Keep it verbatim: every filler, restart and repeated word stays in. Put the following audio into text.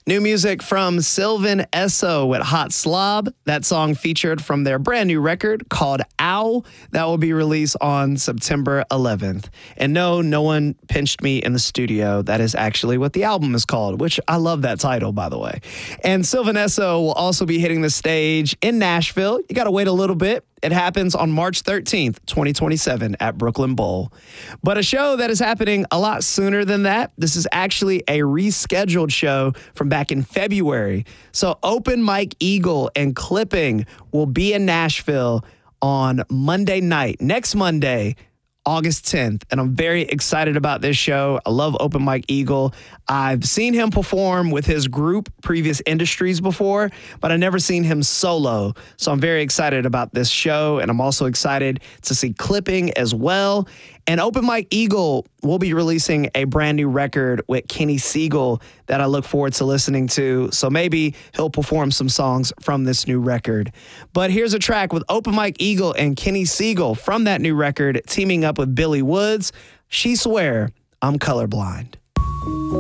New music from Sylvan Esso with Hot Slob. That song featured from their brand new record called Ow. That will be released on September eleventh. And no, no one pinched me in the studio. That is actually what the album is called, which I love that title, by the way. And Sylvan Esso will also be hitting the stage in Nashville. You got to wait a little bit. It happens on March thirteenth, twenty twenty-seven at Brooklyn Bowl. But a show that is happening a lot sooner than that. This is actually a rescheduled show from back in February. So Open Mike Eagle and Clipping will be in Nashville on Monday night, next Monday, August tenth. And I'm very excited about this show. I love Open Mike Eagle. I've seen him perform with his group, Previous Industries, before, but I've never seen him solo. So I'm very excited about this show. And I'm also excited to see Clipping as well. And Open Mike Eagle will be releasing a brand new record with Kenny Siegel that I look forward to listening to. So maybe he'll perform some songs from this new record. But here's a track with Open Mike Eagle and Kenny Siegel from that new record, teaming up with Billy Woods. She Swear I'm Colorblind.